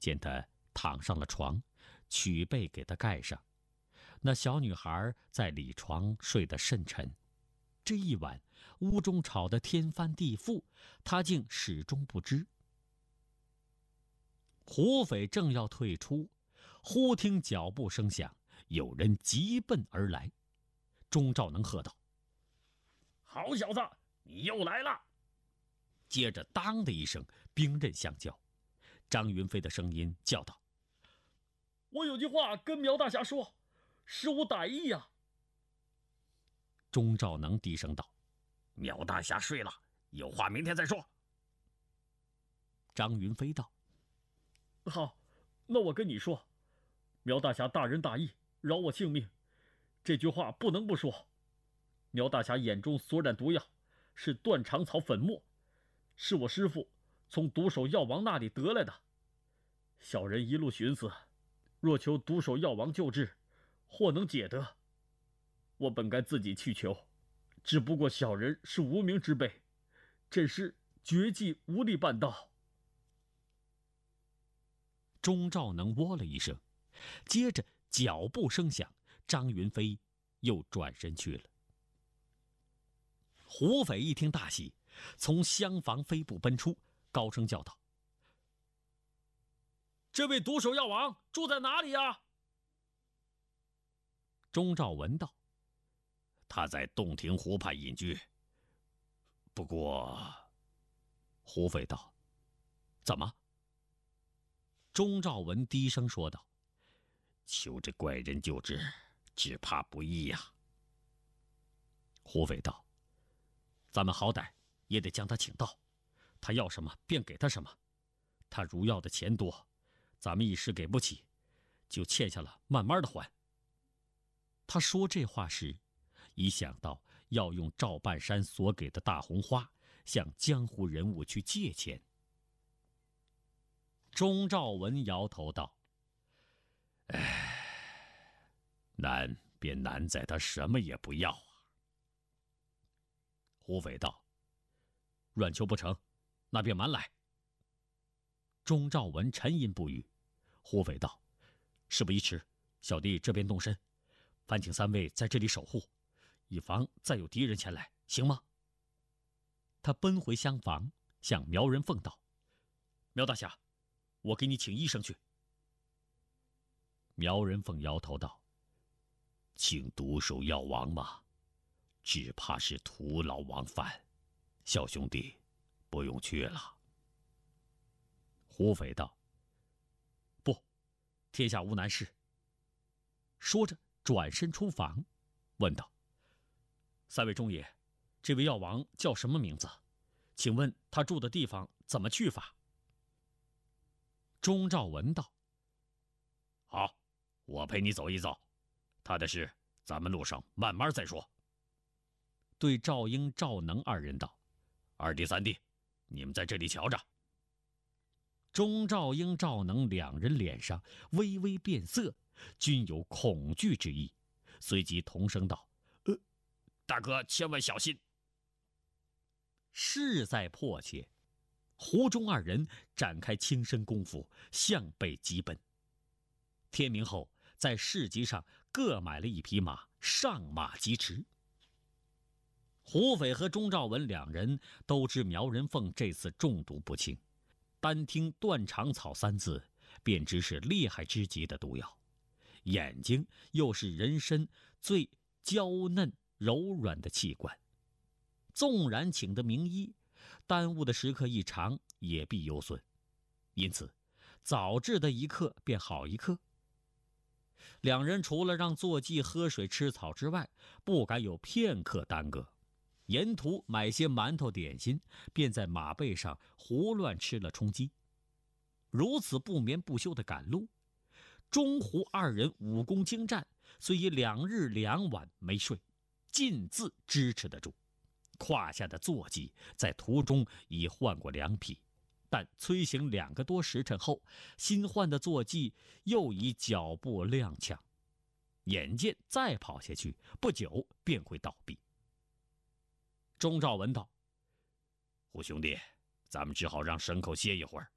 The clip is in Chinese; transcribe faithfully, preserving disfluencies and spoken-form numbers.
见他躺上了床，取被给他盖上。那小女孩在里床睡得甚沉，这一晚屋中吵得天翻地覆，他竟始终不知。胡匪正要退出，忽听脚步声响，有人急奔而来。钟兆能喝道：“ 好小子，你又来了！” 接着当的一声，兵刃相交。张云飞的声音叫道：“ 我有句话跟苗大侠说，是无歹意呀。” 钟兆能低声道：“ 苗大侠睡了，有话明天再说。” 张云飞道：“ 好，那我跟你说，苗大侠大仁大义，饶我性命，这句话不能不说。苗大侠眼中所染毒药是断肠草粉末，是我师父从毒手药王那里得来的。小人一路寻思，若求毒手药王救治，或能解得。我本该自己去求，只不过小人是无名之辈，真是绝技无力办到。” 钟兆能喔了一声，接着脚步声响，张云飞又转身去了。胡匪一听大喜，从厢房飞步奔出，高声叫道：“ 这位毒手药王住在哪里呀？” 钟兆文道：“ 他在洞庭湖畔隐居。不过……” 胡匪道：“怎么？”钟兆文低声说道：“ 求这怪人救治，只怕不易呀。” 胡匪道：“咱们好歹也得将他请到，他要什么便给他什么。他如要的钱多，咱们一时给不起，就欠下了，慢慢的还。”他说这话时，已想到要用赵半山所给的大红花向江湖人物去借钱。钟兆文摇头道：“ 唉，难便难在他什么也不要啊。” 胡匪道：“软求不成，那便瞒来。”钟兆文沉吟不语。胡匪道：“事不宜迟，小弟这边动身，烦请三位在这里守护，以防再有敌人前来，行吗？”他奔回厢房，向苗人凤道：“苗大侠，我给你请医生去。” 苗人凤摇头道：“请毒手药王嘛，只怕是徒劳往返，小兄弟不用去了。” 胡匪道：“不，天下无难事。”说着转身出房，问道：“三位中爷，这位药王叫什么名字？请问他住的地方怎么去法？” 钟兆文道：“好，我陪你走一走，他的事咱们路上慢慢再说。” 对赵英、赵能二人道：“ 二弟三弟，你们在这里瞧着。” 钟兆英、赵能两人脸上微微变色，均有恐惧之意，随即同声道：“ 呃，大哥千万小心。” 势在迫切，胡钟二人展开轻身功夫，向北急奔。天明后，在市集上各买了一匹马，上马疾驰。胡匪和钟兆文两人都知苗人凤这次中毒不轻，单听断肠草三字，便知是厉害之极的毒药。眼睛又是人身最娇嫩柔软的器官，纵然请得名医，耽误的时刻一长，也必有损。因此，早治的一刻便好一刻。两人除了让坐骑喝水吃草之外，不敢有片刻耽搁。沿途买些馒头点心，便在马背上胡乱吃了充饥。如此不眠不休的赶路，钟胡二人武功精湛，虽已两日两晚没睡，尽自支持得住。胯下的坐骑在途中已换过两匹，但催行两个多时辰后，新换的坐骑又已脚步踉跄，眼见再跑下去，不久便会倒闭。钟兆文道：“ 胡兄弟，咱们只好让牲口歇一会儿，